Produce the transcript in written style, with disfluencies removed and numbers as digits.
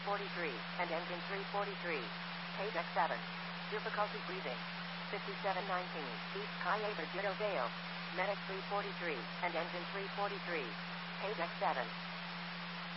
343, and engine 343. Page X7. Difficulty breathing. 5719, East Cayaba Ditto Gale. Medic 343, and engine 343. Page X7.